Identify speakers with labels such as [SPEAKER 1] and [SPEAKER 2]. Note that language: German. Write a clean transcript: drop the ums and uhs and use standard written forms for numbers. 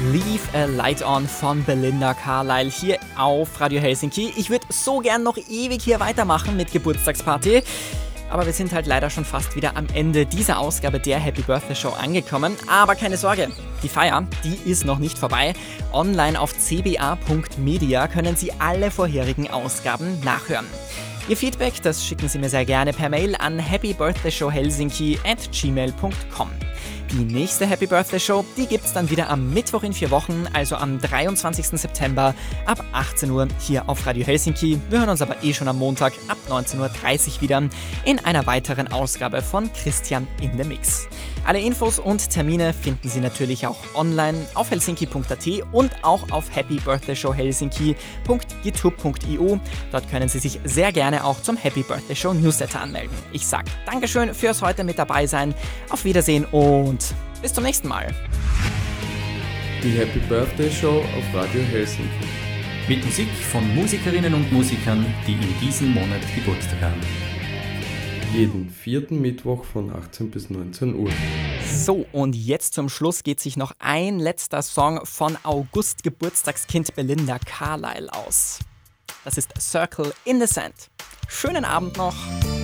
[SPEAKER 1] Leave a Light On von Belinda Carlisle hier auf Radio Helsinki. Ich würde so gern noch ewig hier weitermachen mit Geburtstagsparty, aber wir sind halt leider schon fast wieder am Ende dieser Ausgabe der Happy Birthday Show angekommen. Aber keine Sorge, die Feier, die ist noch nicht vorbei. Online auf cba.media können Sie alle vorherigen Ausgaben nachhören. Ihr Feedback, das schicken Sie mir sehr gerne per Mail an happybirthdayshowhelsinki@gmail.com. Die nächste Happy Birthday Show, die gibt's dann wieder am Mittwoch in 4 Wochen, also am 23. September ab 18 Uhr hier auf Radio Helsinki. Wir hören uns aber schon am Montag ab 19.30 Uhr wieder in einer weiteren Ausgabe von Christian in the Mix. Alle Infos und Termine finden Sie natürlich auch online auf helsinki.at und auch auf happybirthdayshowhelsinki.youtube.io. Dort können Sie sich sehr gerne auch zum Happy Birthday Show Newsletter anmelden. Ich sag Dankeschön fürs heute mit dabei sein. Auf Wiedersehen und bis zum nächsten Mal.
[SPEAKER 2] Die Happy Birthday Show auf Radio Helsinki.
[SPEAKER 3] Mit Musik von Musikerinnen und Musikern, die in diesem Monat Geburtstag haben.
[SPEAKER 2] Jeden 4. Mittwoch von 18 bis 19 Uhr.
[SPEAKER 1] So, und jetzt zum Schluss geht sich noch ein letzter Song von August Geburtstagskind Belinda Carlisle aus. Das ist Circle in the Sand. Schönen Abend noch.